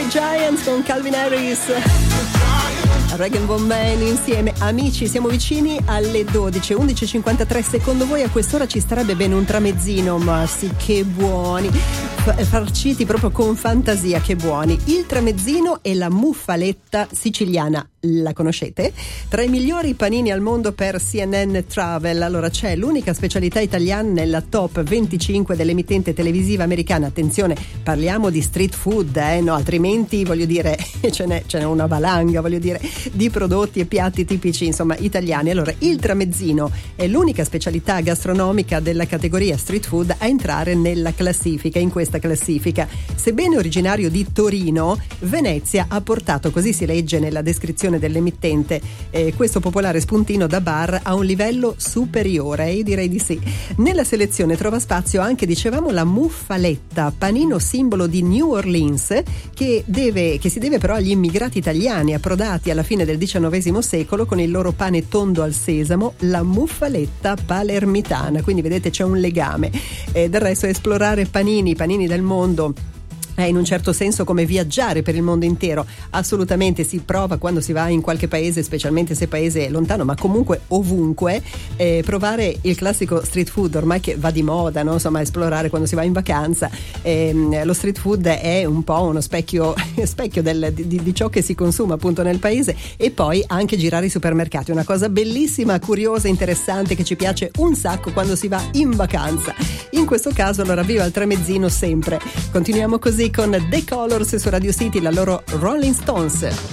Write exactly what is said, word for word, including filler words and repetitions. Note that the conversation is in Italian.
Giants con Calvin Harris, Rag and Bone Man insieme. Amici, siamo vicini alle dodici, undici e cinquantatré. Secondo voi a quest'ora ci starebbe bene un tramezzino? Ma sì, che buoni, farciti proprio con fantasia, che buoni. Il tramezzino e la muffaletta siciliana, la conoscete? Tra i migliori panini al mondo per C N N Travel, allora c'è l'unica specialità italiana nella top venticinque dell'emittente televisiva americana. Attenzione, parliamo di street food, eh? No, altrimenti voglio dire ce n'è, ce n'è una valanga, voglio dire, di prodotti e piatti tipici, insomma, italiani. Allora, il tramezzino è l'unica specialità gastronomica della categoria street food a entrare nella classifica, in questa classifica. Sebbene originario di Torino, Venezia ha portato, così si legge nella descrizione dell'emittente, eh, questo popolare spuntino da bar a un livello superiore, io direi di sì. Nella selezione trova spazio anche, dicevamo, la muffaletta, panino simbolo di New Orleans, che deve, che si deve però agli immigrati italiani approdati alla fine del diciannovesimo secolo con il loro pane tondo al sesamo, la muffaletta palermitana. Quindi vedete, c'è un legame. Eh, del resto, esplorare panini, panini del mondo è in un certo senso come viaggiare per il mondo intero. Assolutamente si prova quando si va in qualche paese, specialmente se paese è lontano, ma comunque ovunque, eh, provare il classico street food ormai che va di moda, no? Insomma, esplorare quando si va in vacanza. Eh, lo street food è un po' uno specchio, specchio del, di, di ciò che si consuma appunto nel paese, e poi anche girare i supermercati, una cosa bellissima, curiosa, interessante, che ci piace un sacco quando si va in vacanza. In questo caso allora viva il tramezzino sempre. Continuiamo così con The Colors su Radio City, la loro Rolling Stones.